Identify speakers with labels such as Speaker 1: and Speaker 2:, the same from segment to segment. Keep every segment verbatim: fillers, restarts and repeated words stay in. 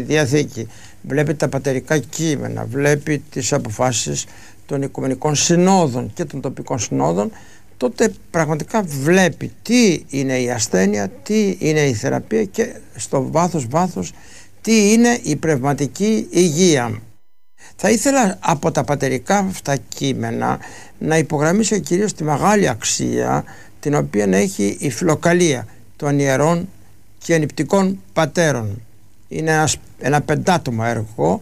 Speaker 1: Διαθήκη, βλέπει τα πατερικά κείμενα, βλέπει τις αποφάσεις των Οικουμενικών Συνόδων και των τοπικών συνόδων, τότε πραγματικά βλέπει τι είναι η ασθένεια, τι είναι η θεραπεία και στο βάθος βάθος τι είναι η πνευματική υγεία. Θα ήθελα από τα πατερικά αυτά κείμενα να υπογραμμίσω κυρίως τη μεγάλη αξία την οποία έχει η φιλοκαλία των ιερών και νηπτικών πατέρων. Είναι ένας, ένα πεντάτομο έργο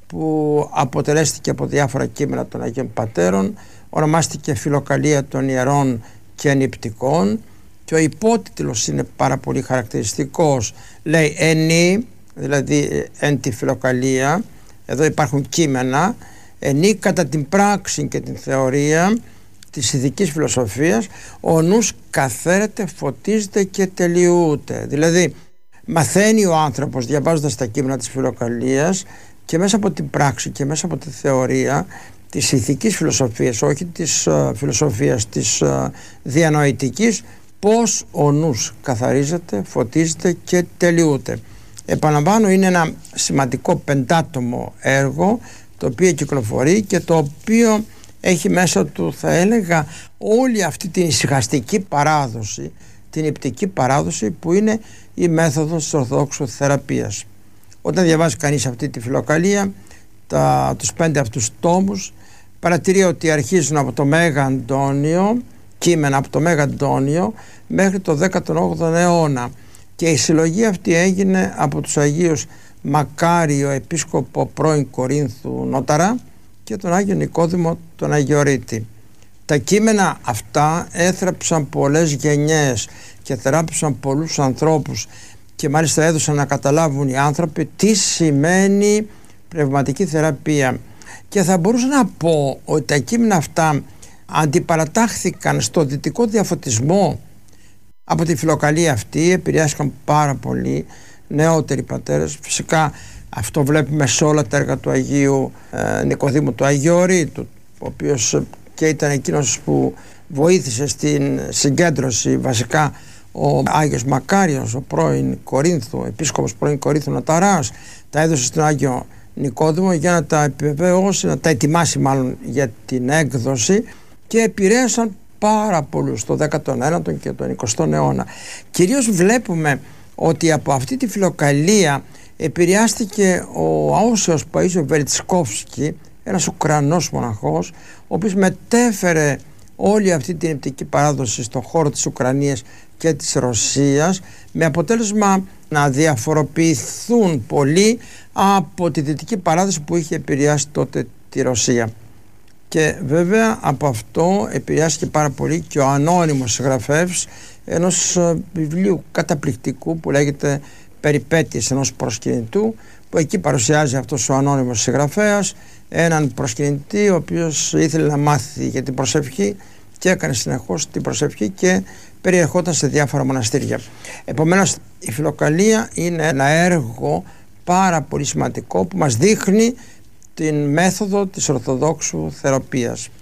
Speaker 1: που αποτελέστηκε από διάφορα κείμενα των Αγίων Πατέρων, ονομάστηκε Φιλοκαλία των Ιερών και Νηπτικών και ο υπότιτλος είναι πάρα πολύ χαρακτηριστικός. Λέει ενή, δηλαδή εν τη φιλοκαλία, εδώ υπάρχουν κείμενα, ενή κατά την πράξη και την θεωρία της ηθικής φιλοσοφίας, ο νους καθαίρεται, φωτίζεται και τελειούται. Δηλαδή μαθαίνει ο άνθρωπος διαβάζοντας τα κείμενα της φιλοκαλίας και μέσα από την πράξη και μέσα από τη θεωρία της ηθικής φιλοσοφίας, όχι της uh, φιλοσοφίας της uh, διανοητικής, πώς ο νους καθαρίζεται, φωτίζεται και τελειούται. Επαναλαμβάνω, είναι ένα σημαντικό πεντάτομο έργο το οποίο κυκλοφορεί και το οποίο έχει μέσα του, θα έλεγα, όλη αυτή την ησυχαστική παράδοση, την νηπτική παράδοση που είναι η μέθοδος της Ορθοδόξου θεραπείας. Όταν διαβάζει κανείς αυτή τη φιλοκαλία, τα, τους πέντε αυτούς τόμους, παρατηρεί ότι αρχίζουν από το Μέγα Αντώνιο, κείμενα από το Μέγα Αντώνιο μέχρι το δέκατον όγδοο αιώνα, και η συλλογή αυτή έγινε από τους Αγίους Μακάριο Επίσκοπο πρώην Κορίνθου Νόταρα και τον Άγιο Νικόδημο τον Αγιορείτη. Τα κείμενα αυτά έθραψαν πολλές γενιές και θεράπευσαν πολλούς ανθρώπους και μάλιστα έδωσαν να καταλάβουν οι άνθρωποι τι σημαίνει πνευματική θεραπεία. Και θα μπορούσα να πω ότι τα κείμενα αυτά αντιπαρατάχθηκαν στο δυτικό διαφωτισμό. Από τη φιλοκαλία αυτή επηρεάστηκαν πάρα πολύ νεότεροι πατέρες. Φυσικά αυτό βλέπουμε σε όλα τα έργα του Αγίου ε, Νικοδήμου του Αγιορείτου, ο οποίος και ήταν εκείνος που βοήθησε στην συγκέντρωση, βασικά ο Άγιος Μακάριος, ο πρώην Κορίνθου, επίσκοπος πρώην Κορίνθου Νοταράς, τα έδωσε στον Άγιο Νικόδημο για να τα επιβεβαιώσει, να τα ετοιμάσει μάλλον για την έκδοση, και επηρέασαν πάρα πολλούς στο δέκατον ένατο και τον εικοστό αιώνα. Κυρίως βλέπουμε ότι από αυτή τη φιλοκαλία επηρεάστηκε ο αόσιος Παΐσιο Βερτσκόφσκι, ένας Ουκρανός μοναχός, ο οποίος μετέφερε όλη αυτή την νηπτική παράδοση στον χώρο της Ουκρανίας και της Ρωσίας, με αποτέλεσμα να διαφοροποιηθούν πολύ από τη δυτική παράδοση που είχε επηρεάσει τότε τη Ρωσία. Και βέβαια από αυτό επηρεάστηκε πάρα πολύ και ο ανώνυμος συγγραφέας ενός βιβλίου καταπληκτικού που λέγεται «Περιπέτειες ενός προσκυνητού», που εκεί παρουσιάζει αυτός ο ανώνυμος συγγραφέας έναν προσκυνητή ο οποίος ήθελε να μάθει για την προσευχή και έκανε συνεχώς την προσευχή και περιερχόταν σε διάφορα μοναστήρια. Επομένως η φιλοκαλία είναι ένα έργο πάρα πολύ σημαντικό που μας δείχνει την μέθοδο της Ορθοδόξου θεραπείας.